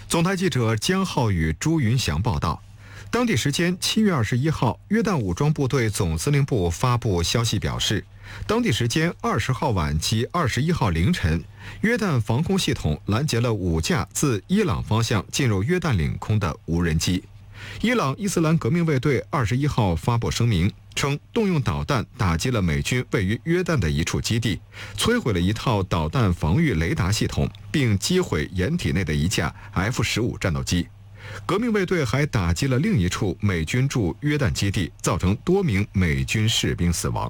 总台记者江浩宇、朱云祥报道。当地时间7月21号，约旦武装部队总司令部发布消息表示，当地时间20号晚及21号凌晨，约旦防空系统拦截了5架自伊朗方向进入约旦领空的无人机。伊朗伊斯兰革命卫队21号发布声明称，动用导弹打击了美军位于约旦的一处基地，摧毁了一套导弹防御雷达系统，并击毁掩体内的一架 F-15战斗机。革命卫队还打击了另一处美军驻约旦基地，造成多名美军士兵死亡。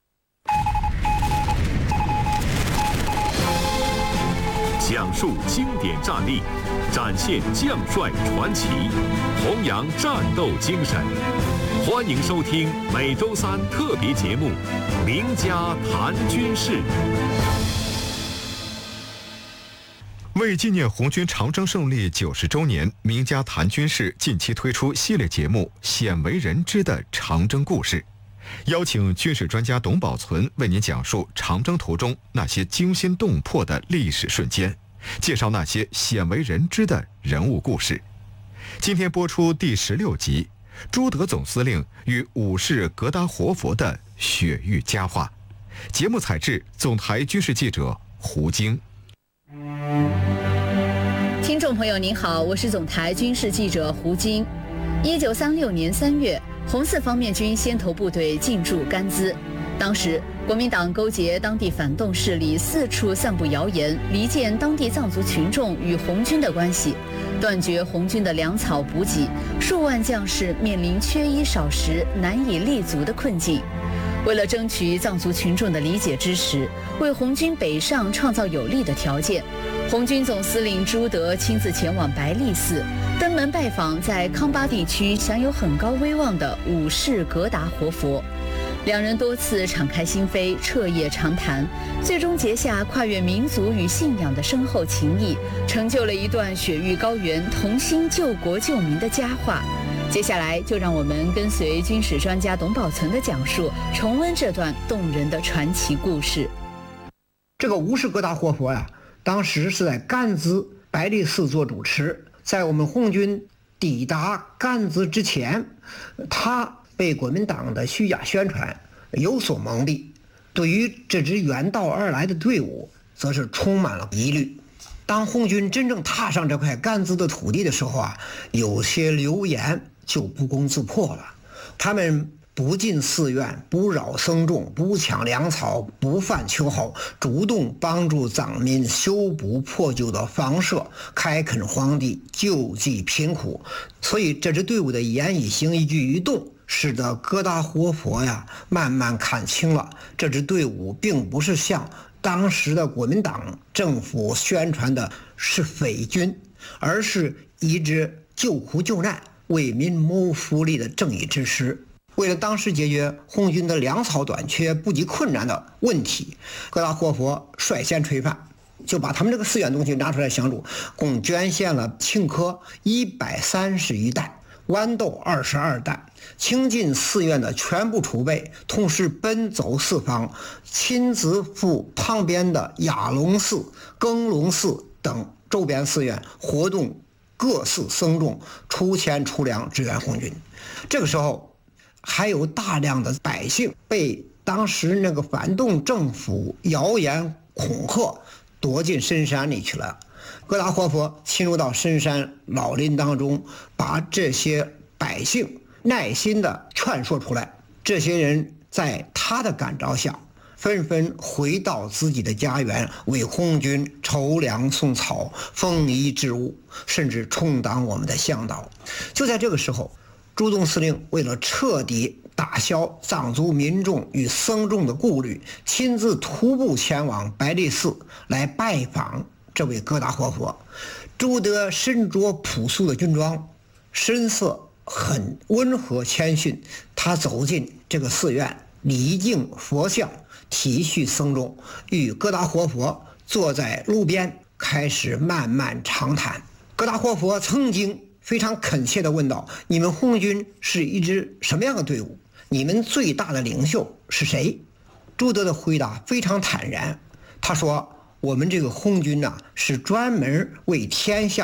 讲述经典战例，展现将帅传奇，弘扬战斗精神。欢迎收听每周三特别节目《名家谈军事》。为纪念红军长征胜利90周年，名家谈军事近期推出系列节目《鲜为人知的长征故事》，邀请军事专家董宝存为您讲述长征途中那些惊心动魄的历史瞬间，介绍那些鲜为人知的人物故事。今天播出第16集，朱德总司令与武士格达活佛的雪域佳话。节目采制总台军事记者胡晶。 听众朋友您好，我是总台军事记者胡晶。1936年3月，红四方面军先头部队进驻甘孜。当时国民党勾结当地反动势力，四处散布谣言，离间当地藏族群众与红军的关系，断绝红军的粮草补给，数万将士面临缺衣少食、难以立足的困境。为了争取藏族群众的理解支持，为红军北上创造有利的条件，红军总司令朱德亲自前往白利寺，登门拜访在康巴地区享有很高威望的武士格达活佛。两人多次敞开心扉，彻夜长谈，最终结下跨越民族与信仰的深厚情谊，成就了一段雪域高原同心救国救民的佳话。接下来就让我们跟随军事专家董宝存的讲述，重温这段动人的传奇故事。 这个武士格达活佛呀，当时是在甘孜白利寺做主持。在我们红军抵达甘孜之前，他被国民党的虚假宣传有所蒙蔽，对于这支远道而来的队伍则是充满了疑虑。当红军真正踏上这块甘孜的土地的时候啊，有些流言就不攻自破了。他们不进寺院，不扰僧众，不抢粮草，不犯秋毫，主动帮助藏民修补破旧的房舍，开垦荒地，救济贫苦。所以这支队伍的言一行一举一动，使得格达活佛呀慢慢看清了这支队伍并不是像当时的国民党政府宣传的是匪军，而是一支救苦救难、为民谋福利的正义之师。为了当时解决红军的粮草短缺、补给困难的问题，格达活佛率先垂范，就把他们这个寺院东西拿出来相助，共捐献了青稞130余担、豌豆22担，倾尽寺院的全部储备，同时奔走四方，亲自赴旁边的雅龙寺、更龙寺等周边寺院，活动各寺僧众出钱出粮支援红军。这个时候还有大量的百姓被当时那个反动政府谣言恐吓，躲进深山里去了。格达活佛侵入到深山老林当中，把这些百姓耐心地劝说出来。这些人在他的感召下，纷纷回到自己的家园，为红军筹粮送草、丰衣置物，甚至充当我们的向导。就在这个时候，朱总司令为了彻底打消藏族民众与僧众的顾虑，亲自徒步前往白利寺来拜访这位格达活佛。朱德身着朴素的军装，神色很温和谦逊。他走进这个寺院，礼敬佛像，体恤僧众，与格达活佛坐在路边，开始漫漫长谈。格达活佛曾经非常恳切地问道：你们红军是一支什么样的队伍？你们最大的领袖是谁？朱德的回答非常坦然，他说：我们这个红军是专门为天下